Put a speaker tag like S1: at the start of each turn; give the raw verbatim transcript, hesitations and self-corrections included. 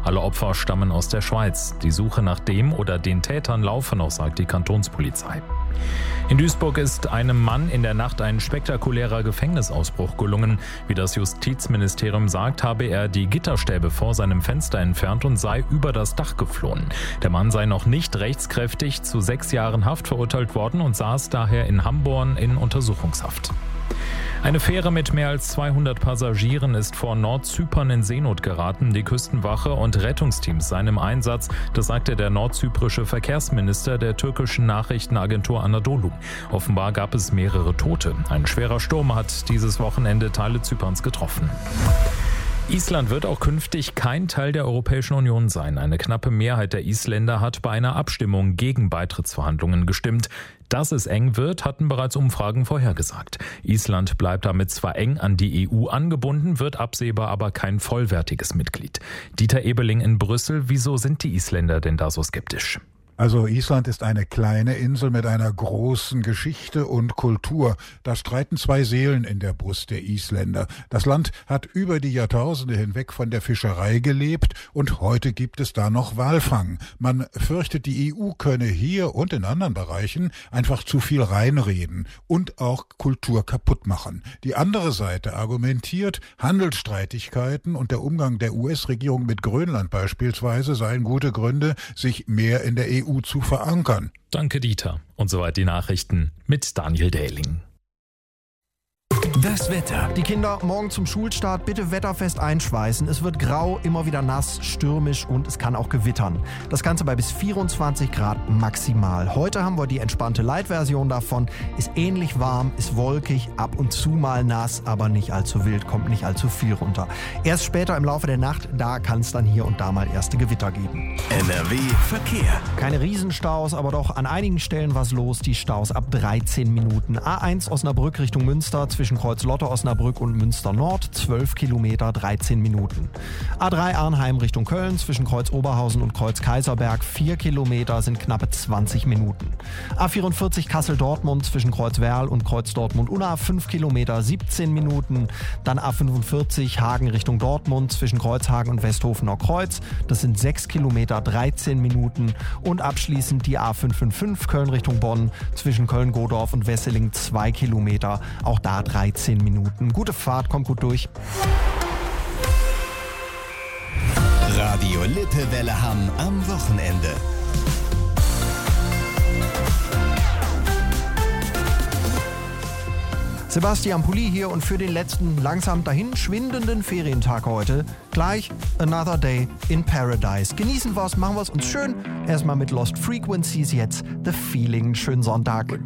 S1: Alle Opfer stammen aus der Schweiz. Die Suche nach dem oder den Tätern laufe noch, sagt die Kantonspolizei. In Duisburg ist einem Mann in der Nacht ein spektakulärer Gefängnisausbruch gelungen. Wie das Justizministerium sagt, habe er die Gitterstäbe vor seinem Fenster entfernt und sei über das Dach geflohen. Der Mann sei noch nicht rechtskräftig zu sechs Jahren Haft verurteilt worden und saß daher in Hamborn in Untersuchungshaft. Eine Fähre mit mehr als zweihundert Passagieren ist vor Nordzypern in Seenot geraten. Die Küstenwache und Rettungsteams seien im Einsatz, das sagte der nordzyprische Verkehrsminister der türkischen Nachrichtenagentur Anadolu. Offenbar gab es mehrere Tote. Ein schwerer Sturm hat dieses Wochenende Teile Zyperns getroffen. Island wird auch künftig kein Teil der Europäischen Union sein. Eine knappe Mehrheit der Isländer hat bei einer Abstimmung gegen Beitrittsverhandlungen gestimmt. Dass es eng wird, hatten bereits Umfragen vorhergesagt. Island bleibt damit zwar eng an die E U angebunden, wird absehbar aber kein vollwertiges Mitglied. Dieter Ebeling in Brüssel, wieso sind die Isländer denn da so skeptisch?
S2: Also Island ist eine kleine Insel mit einer großen Geschichte und Kultur. Da streiten zwei Seelen in der Brust der Isländer. Das Land hat über die Jahrtausende hinweg von der Fischerei gelebt und heute gibt es da noch Walfang. Man fürchtet, die E U könne hier und in anderen Bereichen einfach zu viel reinreden und auch Kultur kaputt machen. Die andere Seite argumentiert, Handelsstreitigkeiten und der Umgang der U S-Regierung mit Grönland beispielsweise seien gute Gründe, sich mehr in der E U zu verankern.
S1: Danke, Dieter. Und soweit die Nachrichten mit Daniel Dähling.
S3: Das Wetter. Die Kinder morgen zum Schulstart bitte wetterfest einschweißen. Es wird grau, immer wieder nass, stürmisch und es kann auch gewittern. Das Ganze bei bis vierundzwanzig Grad maximal. Heute haben wir die entspannte Light-Version davon. Ist ähnlich warm, ist wolkig, ab und zu mal nass, aber nicht allzu wild, kommt nicht allzu viel runter. Erst später im Laufe der Nacht, da kann es dann hier und da mal erste Gewitter geben.
S4: N R W Verkehr.
S3: Keine Riesenstaus, aber doch an einigen Stellen was los. Die Staus ab dreizehn Minuten. A eins Osnabrück Richtung Münster zwischen Kreuz-Lotte, Osnabrück und Münster Nord, zwölf Kilometer, dreizehn Minuten. A drei Arnheim Richtung Köln, zwischen Kreuz Oberhausen und Kreuz Kaiserberg, vier Kilometer, sind knappe zwanzig Minuten. A vierundvierzig Kassel-Dortmund, zwischen Kreuz Werl und Kreuz Dortmund-Unna, fünf Kilometer, siebzehn Minuten. Dann A fünfundvierzig Hagen Richtung Dortmund, zwischen Kreuzhagen und Westhofener Kreuz, das sind sechs Kilometer, dreizehn Minuten. Und abschließend die A fünfhundertfünfundfünfzig Köln Richtung Bonn, zwischen Köln-Godorf und Wesseling, zwei Kilometer, auch da dreizehn Minuten. Gute Fahrt, kommt gut durch.
S4: Radio Lippewelle Hamm am Wochenende.
S3: Sebastian Pulli hier und für den letzten langsam dahin schwindenden Ferientag heute gleich Another Day in Paradise. Genießen wir's, machen wir's uns schön. Erstmal mit Lost Frequencies jetzt The Feeling. Schönen Sonntag.